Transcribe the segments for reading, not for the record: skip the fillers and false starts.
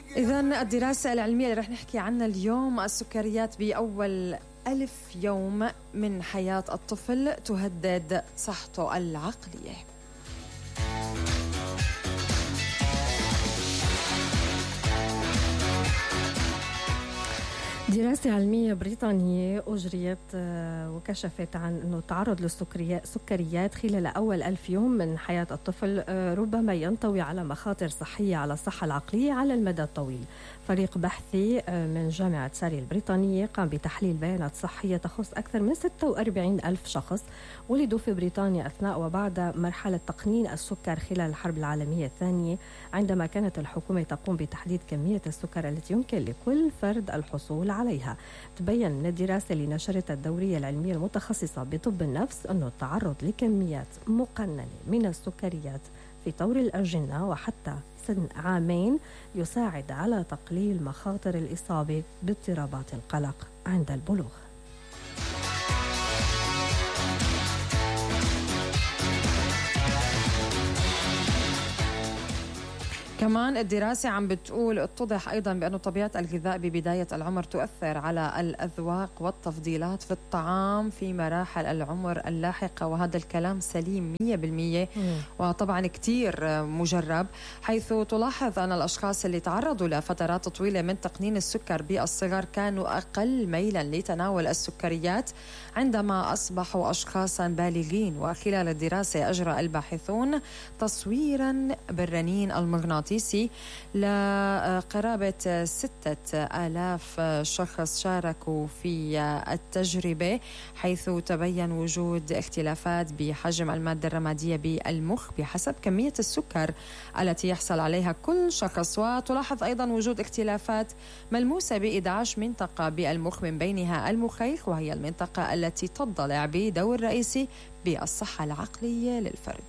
إذن الدراسة العلمية اللي رح نحكي عنها اليوم، السكريات بأول 1000 يوم من حياة الطفل تهدد صحته العقلية. دراسة علمية بريطانية أجريت وكشفت عن أنه التعرض للسكريات خلال أول 1000 يوم من حياة الطفل ربما ينطوي على مخاطر صحية على الصحة العقلية على المدى الطويل. فريق بحثي من جامعة ساري البريطانية قام بتحليل بيانات صحية تخص أكثر من 46 ألف شخص ولدوا في بريطانيا أثناء وبعد مرحلة تقنين السكر خلال الحرب العالمية الثانية، عندما كانت الحكومة تقوم بتحديد كمية السكر التي يمكن لكل فرد الحصول عليها. تبين من الدراسة اللي نشرتها الدورية العلمية المتخصصة بطب النفس أنه التعرض لكميات مقننة من السكريات في طور الأجنة وحتى سن عامين يساعد على تقليل مخاطر الإصابة باضطرابات القلق عند البلوغ. كمان الدراسة عم بتقول اتضح أيضا بأن طبيعة الغذاء ببداية العمر تؤثر على الأذواق والتفضيلات في الطعام في مراحل العمر اللاحقة، وهذا الكلام سليم 100%. وطبعا كتير مجرب، حيث تلاحظ أن الأشخاص اللي تعرضوا لفترات طويلة من تقنين السكر بالصغر كانوا أقل ميلا لتناول السكريات عندما أصبحوا أشخاصا بالغين. وخلال الدراسة أجرى الباحثون تصويرا بالرنين المغناطيسي لقرابة 6000 شخص شاركوا في التجربة، حيث تبين وجود اختلافات بحجم المادة الرمادية بالمخ بحسب كمية السكر التي يحصل عليها كل شخص. وتلاحظ أيضا وجود اختلافات ملموسة ب11 منطقة بالمخ، من بينها المخيخ، وهي المنطقة التي تضلع بدور رئيسي بالصحة العقلية للفرد.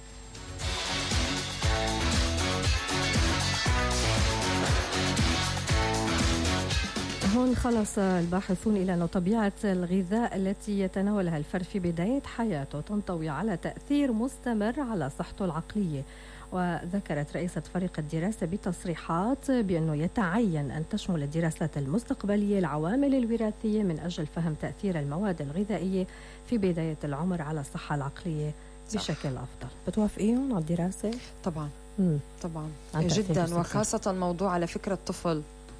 هون خلص الباحثون إلى أن طبيعة الغذاء التي يتناولها الفرد في بداية حياته تنطوي على تأثير مستمر على صحته العقلية. وذكرت رئيسة فريق الدراسة بتصريحات بأنه يتعين أن تشمل الدراسات المستقبلية العوامل الوراثية من أجل فهم تأثير المواد الغذائية في بداية العمر على الصحة العقلية بشكل أفضل. بتوافقين على الدراسة؟ طبعا طبعا جدا، وخاصة موضوع على فكرة الطفل.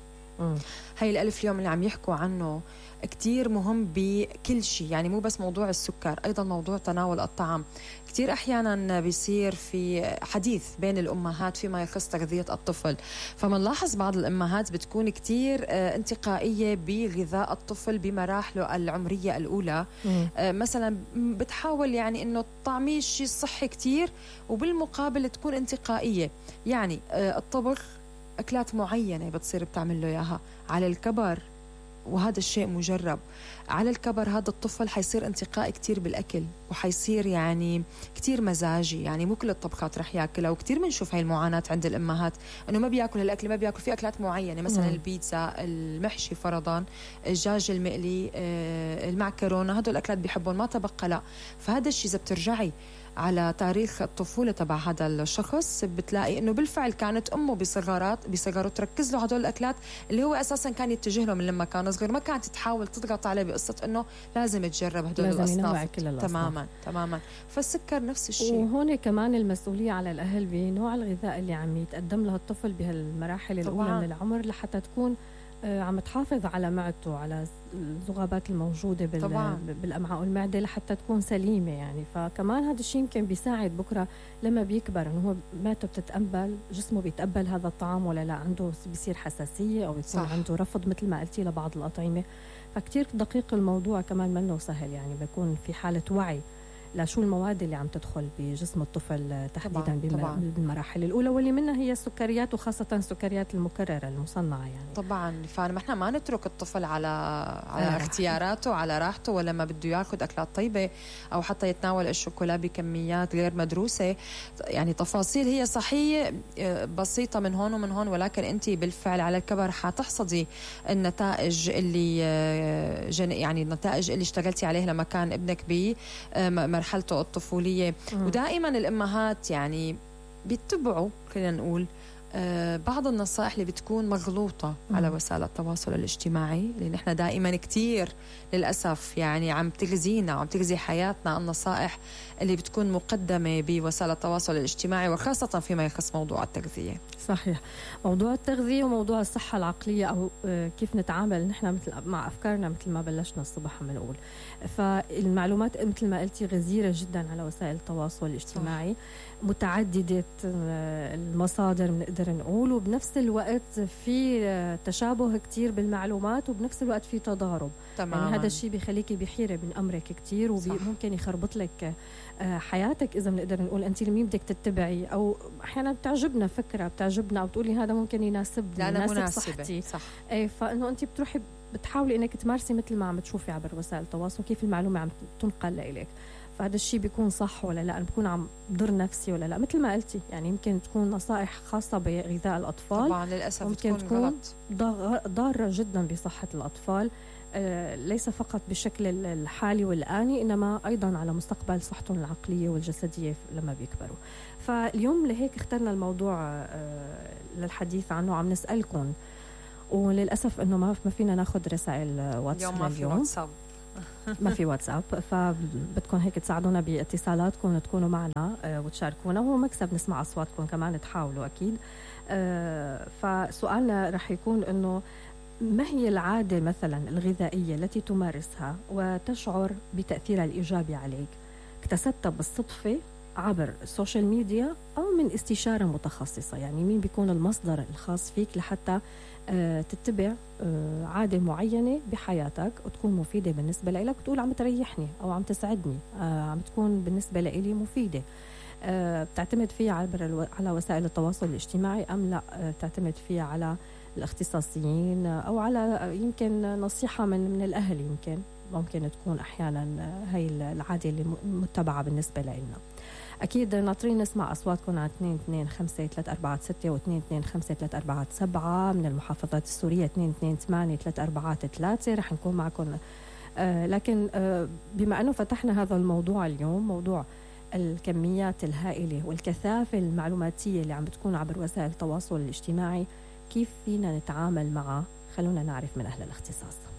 هاي ال1000 يوم اللي عم يحكوا عنه كتير مهم بكل شيء، يعني مو بس موضوع السكر، أيضا موضوع تناول الطعام. كتير أحيانا بيصير في حديث بين الأمهات فيما يخص تغذية الطفل، فمنلاحظ بعض الأمهات بتكون كتير انتقائية بغذاء الطفل بمراحله العمرية الأولى. مثلا بتحاول يعني إنه طعميه شيء صحي كتير، وبالمقابل تكون انتقائية، يعني الطبخ أكلات معينة بتصير بتعمل له إياها. على الكبر، وهذا الشيء مجرب، على الكبر هذا الطفل حيصير انتقائي كتير بالأكل، وحيصير يعني كتير مزاجي، يعني مو كل الطبخات رح ياكلها. وكتير منشوف هاي المعاناة عند الأمهات إنه ما بياكل الأكل، ما بياكل في أكلات معينة، مثلا البيتزا، المحشي فرضا، الدجاج المقلي، المعكرونة، هدول الأكلات بيحبون، ما تبقى لا. فهذا الشيء إذا بترجعي على تاريخ الطفولة تبع هذا الشخص بتلاقي انه بالفعل كانت امه بصغره تركز له هدول الاكلات اللي هو اساسا كان يتجه له من لما كان صغير، ما كانت تحاول تضغط عليه بقصة انه لازم تجرب هدول الاصناف. تماما. فالسكر نفس الشيء. وهون كمان المسؤولية على الاهل بنوع الغذاء اللي عم يتقدم له الطفل بهالمراحل الاولى من العمر، لحتى تكون عم تحافظ على معدته، على الذغابات الموجودة بالأمعاء والمعدة لحتى تكون سليمة يعني. فكمان هذا الشيء يمكن بيساعد بكرة لما بيكبر انه هو معدته بتتقبل، جسمه بيتقبل هذا الطعام ولا لا، عنده بيصير حساسية أو بيكون عنده رفض مثل ما قلتي لبعض الأطعمة. فكتير دقيق الموضوع، كمان منه سهل، يعني بيكون في حالة وعي لشو المواد اللي عم تدخل بجسم الطفل تحديدا بالمراحل الأولى، واللي منها هي السكريات، وخاصة السكريات المكررة المصنعة يعني. طبعا، فنحن ما نترك الطفل على اختياراته، على راحته، ولا ما بده ياخذ أكلات طيبة أو حتى يتناول الشوكولا بكميات غير مدروسة. يعني تفاصيل هي صحية بسيطة من هون ومن هون، ولكن أنت بالفعل على الكبر حتحصدي النتائج اللي يعني النتائج اللي اشتغلتي عليها لما كان ابنك مرحلته الطفولية. ودائما الأمهات يعني بيتبعوا، خلينا نقول بعض النصائح اللي بتكون مغلوطة على وسائل التواصل الاجتماعي، اللي نحن دائما كتير للأسف يعني عم تغذينا وعم تغذي حياتنا النصائح اللي بتكون مقدمة بوسائل التواصل الاجتماعي، وخاصة فيما يخص موضوع التغذية. صحيح، موضوع التغذية وموضوع الصحة العقلية، أو كيف نتعامل نحن مع أفكارنا مثل ما بلشنا الصبح عم نقول. فالمعلومات مثل ما قلتي غزيرة جدا على وسائل التواصل الاجتماعي، صح. متعددة المصادر بنقدر نقول، وبنفس الوقت في تشابه كتير بالمعلومات، وبنفس الوقت في تضارب. تماما. يعني هذا الشيء بيخليكي بحيرة من أمرك كتير، وممكن يخربط لك حياتك إذا بنقدر نقول أنت لمين بدك تتبعي، أو أحيانا بتعجبنا فكرة بتعجبنا أو بتقولي هذا ممكن يناسبني، يناسب صحتي، صح. فإنه أنت بتروحي بتحاولي إنك تمارسي مثل ما عم تشوفي عبر وسائل التواصل كيف المعلومة عم تنقل لإليك. فهذا الشيء بيكون صح ولا لا، بكون عم ضر نفسي ولا لا. مثل ما قلتي يعني يمكن تكون نصائح خاصة بغذاء الأطفال، طبعا للأسف ممكن تكون ضارة جدا بصحة الأطفال، ليس فقط بالشكل الحالي والآني، إنما أيضا على مستقبل صحتهم العقلية والجسدية لما بيكبروا. فاليوم لهيك اخترنا الموضوع للحديث عنه، عم نسألكم، وللأسف إنه ما فينا ناخد رسائل واتساب اليوم، ما في واتساب، فبدكم هيك تساعدونا باتصالاتكم تكونوا معنا وتشاركونا، وهو مكسب نسمع أصواتكم كمان، تحاولوا أكيد. فسؤالنا رح يكون إنه ما هي العادة مثلا الغذائية التي تمارسها وتشعر بتأثيرها الإيجابي عليك؟ اكتسبتها بالصدفة عبر السوشيال ميديا أو من استشارة متخصصة؟ يعني مين بيكون المصدر الخاص فيك لحتى تتبع عادة معينة بحياتك وتكون مفيدة بالنسبة لك، وتقول عم تريحني أو عم تسعدني، عم تكون بالنسبة لي مفيدة؟ بتعتمد فيها على وسائل التواصل الاجتماعي أم لا بتعتمد فيها على الاختصاصيين، أو على يمكن نصيحة من الأهل؟ ممكن تكون أحيانا هاي العادة اللي متبعة بالنسبة لنا. أكيد ناطرين نسمع أصواتكم على 225-346 و 225-347 من المحافظات السورية، 228-343. رح نكون معكم. لكن بما أنه فتحنا هذا الموضوع اليوم، موضوع الكميات الهائلة والكثافة المعلوماتية اللي عم بتكون عبر وسائل التواصل الاجتماعي، كيف فينا نتعامل معها؟ خلونا نعرف من أهل الاختصاص.